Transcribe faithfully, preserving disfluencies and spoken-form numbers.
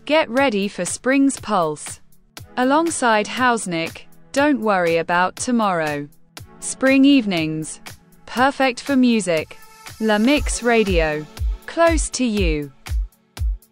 Get ready for spring's pulse. Alongside Hausnick, Don't Worry About Tomorrow. Spring evenings. Perfect for music. La Mix Radio. Close to you.